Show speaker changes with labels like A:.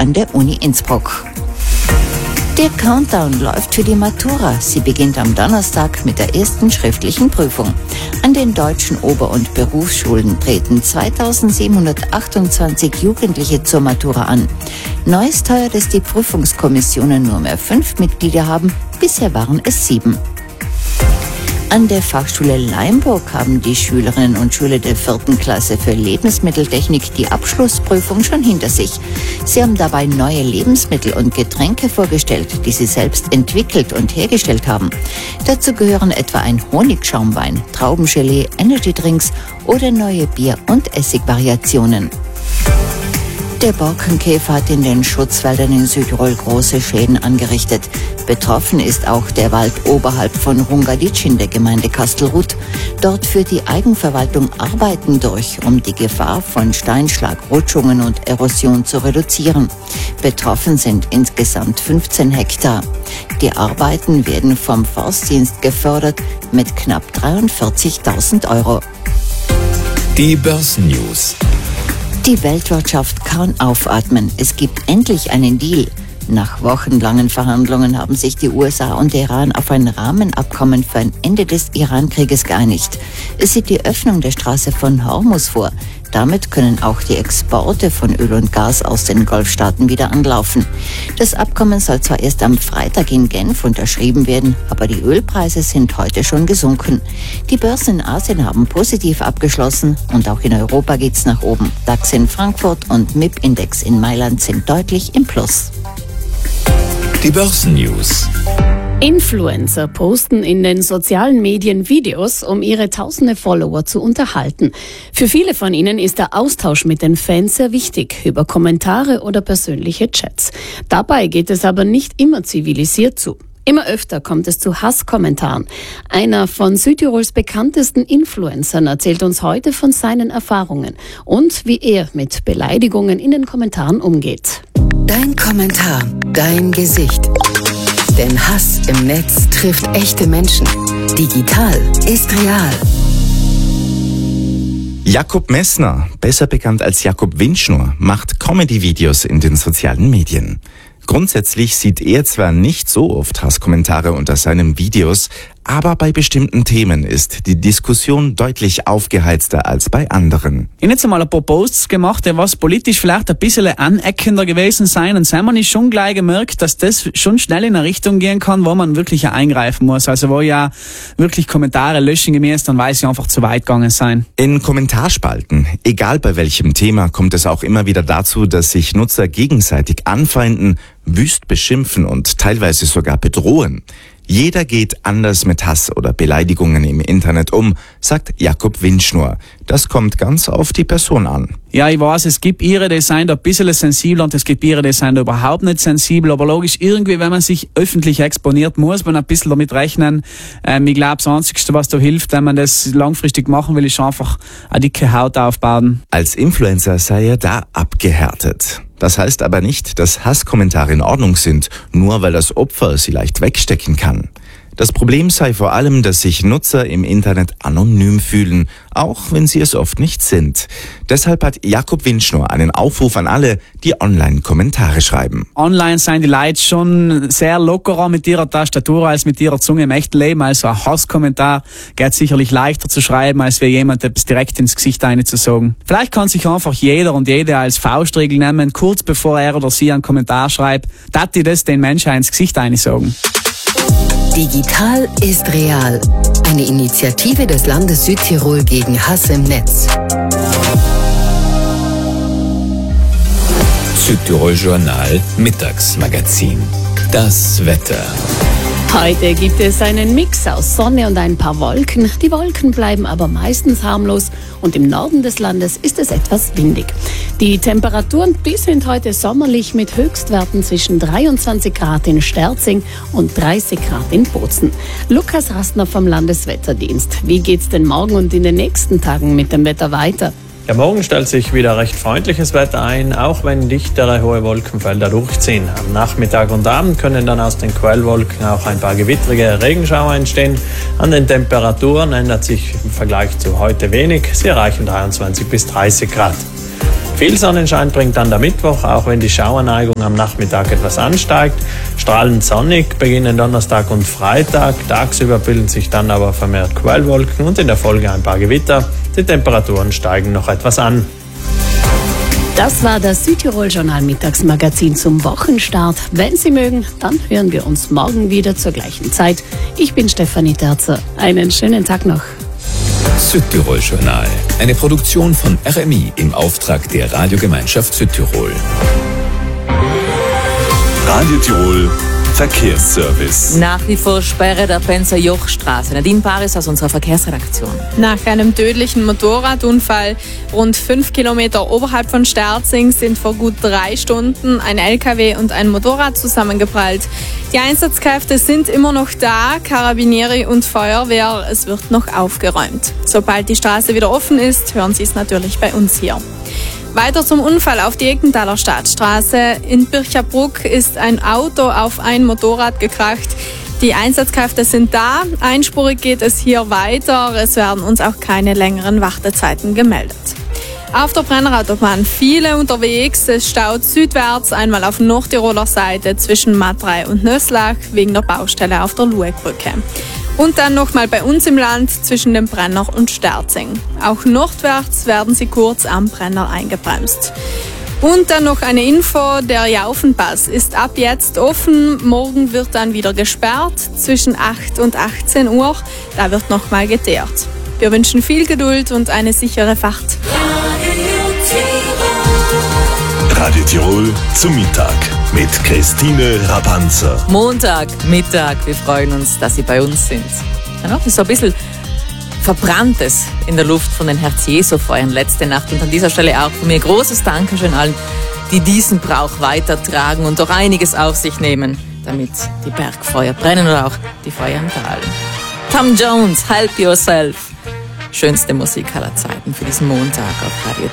A: an der Uni Innsbruck. Der Countdown läuft für die Matura. Sie beginnt am Donnerstag mit der ersten schriftlichen Prüfung. An den deutschen Ober- und Berufsschulen treten 2728 Jugendliche zur Matura an. Neu ist heuer, dass die Prüfungskommissionen nur mehr 5 Mitglieder haben. Bisher waren es 7. An der Fachschule Leimburg haben die Schülerinnen und Schüler der 4. Klasse für Lebensmitteltechnik die Abschlussprüfung schon hinter sich. Sie haben dabei neue Lebensmittel und Getränke vorgestellt, die sie selbst entwickelt und hergestellt haben. Dazu gehören etwa ein Honigschaumwein, Traubengelee, Energydrinks oder neue Bier- und Essigvariationen. Der Borkenkäfer hat in den Schutzwäldern in Südtirol große Schäden angerichtet. Betroffen ist auch der Wald oberhalb von Rungadic in der Gemeinde Kastelruth. Dort führt die Eigenverwaltung Arbeiten durch, um die Gefahr von Steinschlag, Rutschungen und Erosion zu reduzieren. Betroffen sind insgesamt 15 Hektar. Die Arbeiten werden vom Forstdienst gefördert mit knapp 43.000 Euro.
B: Die Börsennews.
A: Die Weltwirtschaft kann aufatmen. Es gibt endlich einen Deal. Nach wochenlangen Verhandlungen haben sich die USA und der Iran auf ein Rahmenabkommen für ein Ende des Iran-Krieges geeinigt. Es sieht die Öffnung der Straße von Hormuz vor. Damit können auch die Exporte von Öl und Gas aus den Golfstaaten wieder anlaufen. Das Abkommen soll zwar erst am Freitag in Genf unterschrieben werden, aber die Ölpreise sind heute schon gesunken. Die Börsen in Asien haben positiv abgeschlossen und auch in Europa geht's nach oben. DAX in Frankfurt und MIP-Index in Mailand sind deutlich im Plus.
B: Die Börsennews.
C: Influencer posten in den sozialen Medien Videos, um ihre tausende Follower zu unterhalten. Für viele von ihnen ist der Austausch mit den Fans sehr wichtig, über Kommentare oder persönliche Chats. Dabei geht es aber nicht immer zivilisiert zu. Immer öfter kommt es zu Hasskommentaren. Einer von Südtirols bekanntesten Influencern erzählt uns heute von seinen Erfahrungen und wie er mit Beleidigungen in den Kommentaren umgeht.
D: Dein Kommentar, dein Gesicht. Denn Hass im Netz trifft echte Menschen. Digital ist real.
E: Jakob Messner, besser bekannt als Jakob Windschnur, macht Comedy-Videos in den sozialen Medien. Grundsätzlich sieht er zwar nicht so oft Hasskommentare unter seinen Videos, aber bei bestimmten Themen ist die Diskussion deutlich aufgeheizter als bei anderen.
F: Ich habe jetzt einmal ein paar Posts gemacht, die was politisch vielleicht ein bisschen aneckender gewesen sein. Und Simon ist schon gleich gemerkt, dass das schon schnell in eine Richtung gehen kann, wo man wirklich eingreifen muss. Also wo ja wirklich Kommentare löschen gemäß, dann weiß ich einfach zu weit gegangen sein.
E: In Kommentarspalten, egal bei welchem Thema, kommt es auch immer wieder dazu, dass sich Nutzer gegenseitig anfeinden, wüst beschimpfen und teilweise sogar bedrohen. Jeder geht anders mit Hass oder Beleidigungen im Internet um, sagt Jakob Windschnur. Das kommt ganz auf die Person an.
F: Ja, ich weiß, es gibt ihre, die sind da ein bisschen sensibler und es gibt ihre, die sind da überhaupt nicht sensibel. Aber logisch, irgendwie, wenn man sich öffentlich exponiert, muss man ein bisschen damit rechnen. Ich glaube, das Einzige, was da hilft, wenn man das langfristig machen will, ist einfach eine dicke Haut aufbauen.
E: Als Influencer sei er da abgehärtet. Das heißt aber nicht, dass Hasskommentare in Ordnung sind, nur weil das Opfer sie leicht wegstecken kann. Das Problem sei vor allem, dass sich Nutzer im Internet anonym fühlen, auch wenn sie es oft nicht sind. Deshalb hat Jakob Windschnur einen Aufruf an alle, die online Kommentare schreiben.
F: Online sind die Leute schon sehr lockerer mit ihrer Tastatur als mit ihrer Zunge im echten Leben. Also ein Hasskommentar geht sicherlich leichter zu schreiben, als wie jemand etwas direkt ins Gesicht einzusagen. Vielleicht kann sich einfach jeder und jede als Faustregel nehmen, kurz bevor er oder sie einen Kommentar schreibt, dass die das den Menschen ins Gesicht einsagen.
D: Digital ist real. Eine Initiative des Landes Südtirol gegen Hass im Netz.
B: Südtirol Journal Mittagsmagazin. Das Wetter.
C: Heute gibt es einen Mix aus Sonne und ein paar Wolken. Die Wolken bleiben aber meistens harmlos und im Norden des Landes ist es etwas windig. Die Temperaturen, die sind heute sommerlich mit Höchstwerten zwischen 23 Grad in Sterzing und 30 Grad in Bozen. Lukas Rastner vom Landeswetterdienst. Wie geht's denn morgen und in den nächsten Tagen mit dem Wetter weiter?
G: Ja, morgen stellt sich wieder recht freundliches Wetter ein, auch wenn dichtere hohe Wolkenfelder durchziehen. Am Nachmittag und Abend können dann aus den Quellwolken auch ein paar gewittrige Regenschauer entstehen. An den Temperaturen ändert sich im Vergleich zu heute wenig. Sie erreichen 23 bis 30 Grad. Viel Sonnenschein bringt dann der Mittwoch, auch wenn die Schauerneigung am Nachmittag etwas ansteigt. Strahlend sonnig beginnen Donnerstag und Freitag. Tagsüber bilden sich dann aber vermehrt Quellwolken und in der Folge ein paar Gewitter. Die Temperaturen steigen noch etwas an.
C: Das war das Südtirol-Journal Mittagsmagazin zum Wochenstart. Wenn Sie mögen, dann hören wir uns morgen wieder zur gleichen Zeit. Ich bin Stefanie Terzer. Einen schönen Tag noch.
B: Südtirol-Journal. Eine Produktion von RMI im Auftrag der Radiogemeinschaft Südtirol.
H: Radio Tirol Verkehrsservice.
I: Nach wie vor Sperre der Penzer-Joch-Straße. Nadine Paris aus unserer Verkehrsredaktion.
J: Nach einem tödlichen Motorradunfall rund 5 Kilometer oberhalb von Sterzing sind vor gut 3 Stunden ein LKW und ein Motorrad zusammengeprallt. Die Einsatzkräfte sind immer noch da, Karabinieri und Feuerwehr. Es wird noch aufgeräumt. Sobald die Straße wieder offen ist, hören Sie es natürlich bei uns hier. Weiter zum Unfall auf die Egenthaler Stadtstraße. In Birchabruck ist ein Auto auf ein Motorrad gekracht. Die Einsatzkräfte sind da. Einspurig geht es hier weiter. Es werden uns auch keine längeren Wartezeiten gemeldet. Auf der Brennerautobahn viele unterwegs. Es staut südwärts einmal auf Nordtiroler Seite zwischen Matrei und Nöslach wegen der Baustelle auf der Luegbrücke. Und dann nochmal bei uns im Land zwischen dem Brenner und Sterzing. Auch nordwärts werden sie kurz am Brenner eingebremst. Und dann noch eine Info, der Jaufenpass ist ab jetzt offen. Morgen wird dann wieder gesperrt zwischen 8 und 18 Uhr. Da wird nochmal geteert. Wir wünschen viel Geduld und eine sichere Fahrt.
H: Radio Tirol zum Mittag mit Christine Rapanzer.
I: Montag, Mittag, wir freuen uns, dass Sie bei uns sind. Ja, noch ist so ein bisschen Verbranntes in der Luft von den Herz-Jesu-Feuern letzte Nacht. Und an dieser Stelle auch von mir großes Dankeschön allen, die diesen Brauch weitertragen und doch einiges auf sich nehmen, damit die Bergfeuer brennen oder auch die Feuer im Tal. Tom Jones, Help Yourself. Schönste Musik aller Zeiten für diesen Montag auf Radio